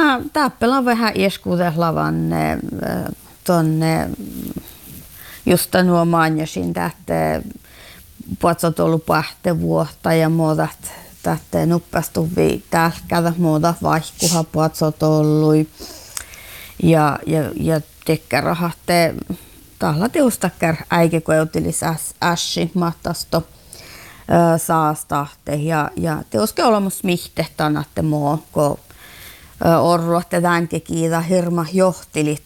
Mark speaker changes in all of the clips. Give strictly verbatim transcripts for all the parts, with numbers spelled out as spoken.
Speaker 1: No, täppellä vähän ieskuudehlavan tuonne just nuo maanjasin tähte puotsot ollut pahte vuotta ja muutat tähte nuppastuvi tälkädä muuta vaihkuha puotsot ollut ja ja ja tekkärahatte tahla teustakkär äikekoutilis ässi mahtasto saastahte ja ja teuske olemus mihtehtanatte muu ko orruotte tämänkin kiitä hirma johtilit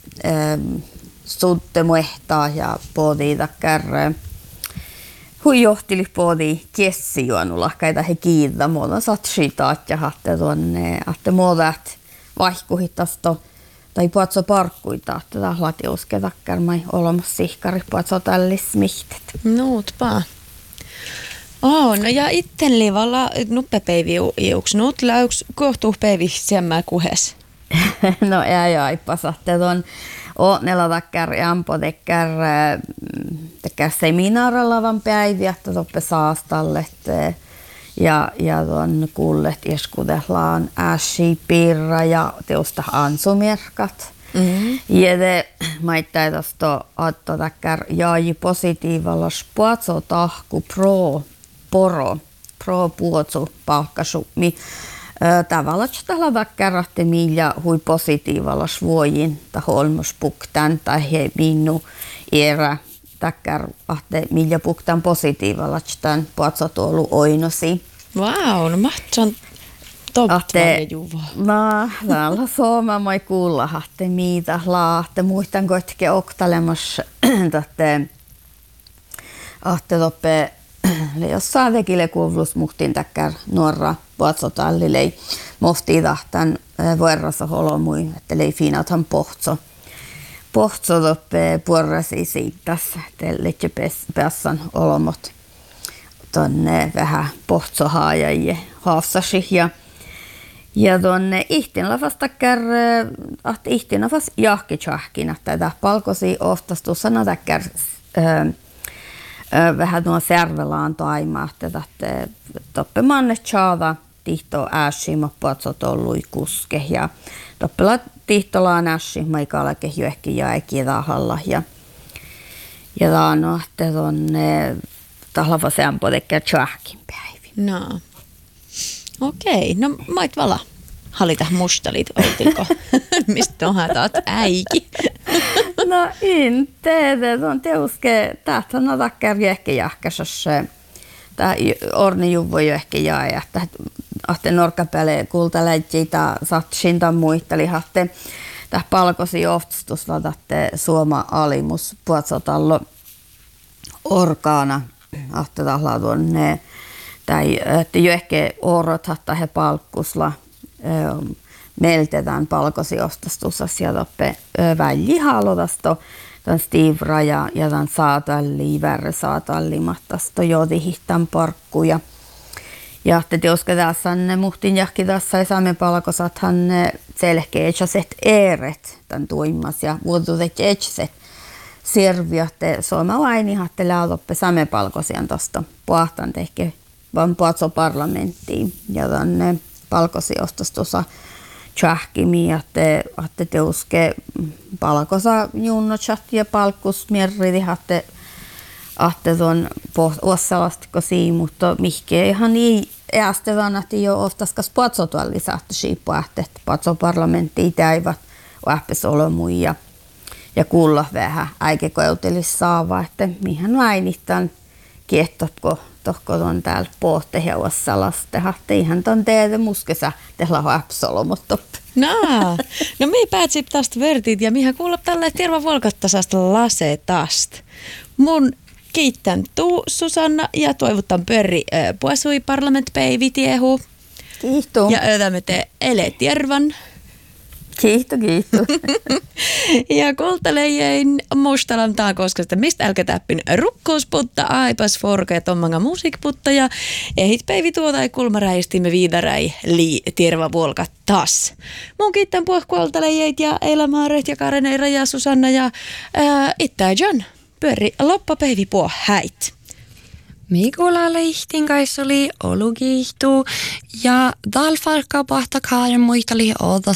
Speaker 1: suutte muehtaa ja poodiita kärre. Hui johtili poodi kessi juonulahkaita he kiitä muuta satsitaat ja hatte tuonne ahte muutat vaihkuhitasto tai puatso parkkuita tätä latiuske takkärmai olemassa sihkari puatso tällis mihtet.
Speaker 2: Nuutpa. Oh, no ja itten livalla nuppepäivi iuks nuut läyks kohtuupäivi siemmää kuhes.
Speaker 1: No ei aipa sahte tuon Ootnella takkar ja ampo tekkär tekkär seminaarilavan päiviä, että toppe saastalle ja ja tuon kuullet ieskudellaan äsi pirra ja teusta ansumerkat. Mm-hmm. Ja te maittai tosta atto takkar jaaji positiivalla spuatso tahku pro poro pro puotsu palkkasummi. Tavallaan tällä takkaratte millä hui positiivalla suojin tai holmos puktan tai he minnu era takkar ahte millä puktan positiivalla tämän puotsot ollut oinosi.
Speaker 2: Wow, no mahtson toppalle juva.
Speaker 1: No, täällä Suoma moi kuulla ahte mitä laahte muistan koitke oktalemas tahte ahte toppe jossain vekille kuulus muhtin takkar nuorra puotsotallilei mohtii tahtan vuorrassa holomui, että lei fiinathan pohtso. Pohtso toppe puorrasi siitäs, että leitse päässan olomot tonne vähän pohtsohaajajie haafsasi ja ja tonne ihtin lafas takkar ahti ihtin lafas jahki tjahkina tätä palkosi oftastus sana takkar vähän tuon servelaan taimaa, että toppe mannet chaava tihto äsima puotsot ollut kuske ja toppela tihtolaan äsi maikaalake jo ehkä jäi kirahalla ja ja taano että tonne tahlava sempo tekee tjahkin päivi.
Speaker 2: No. Okei, no mait vala. Halita mustalit oltiko? Mistä onhan taat äiki?
Speaker 1: No en tiedä, on teuske tähtänä takkar ehkä jahkasas tää orni juvo jo ehkä jää että ahte norkapäälle kultaläitjiitä satsinta muisteli ahte tää palkosi oftstus ladatte Suoma alimus puotsotallo orkaana ahte tahla tuonne tai että jo ehkä orot hatta he palkkusla meltetään palkosiostastusas ja toppe väljihalotasto tämän stivra ja ja tämän saatalli värre saatallimattasto jodihihtan parkkuja ja te teoske tässä ne muhtin jahki tässä saamme palkosathan selkeäset eeret tämän tuimas ja vuotutet etset serviatte Suoma vaini hatte laatoppe saamme palkosian tosta puhtan tehke vaan puatso parlamenttiin ja tänne palkosiostastossa tjahkimi, että ahte teuske palkosa junnochat ja palkkusmierridi ahte ahte tuon ossalastiko siin, mutta mihke ihan niin äästetaan, että jo oftaskas puatsotuallisa, että siipu ahte, että puatso parlamenttiin täivät vähpäs olomui ja ja kuulla vähän äikekoeutelis saava, että mihän väinitään kiettotko tohko on täällä pohte heuassalaste hahte ihan ton teede muskesa tehla hapsolomot.
Speaker 2: No, no me päätsi tästä vertit ja mihän kuulla tällä terva volkattasasta lasetast. Mun kiittän tuu Susanna ja toivotan pörri äh, puasui parlamentpäivi tiehu.
Speaker 1: Kiitos.
Speaker 2: Ja ötämme te ele tiervan.
Speaker 1: Kiitos, kiitos.
Speaker 2: Ja kultalejein mustalan taakoskasta mistä älkä täppin rukkousputta aipas forka ja tommanga musiikputta ja ehit päivi tuota ja kulmaräistimme viidaräi lii tierva vuolkat taas. Mun kiittän puhkualtalejeit ja Eila-Maaret ja Kareneira ja Susanna ja ää, ittää John. Pyöri loppapäivi puo häit.
Speaker 3: Mikulla lehtin kanssa oli olukiihtuu ja dalfarka pahta kaaren muistali oota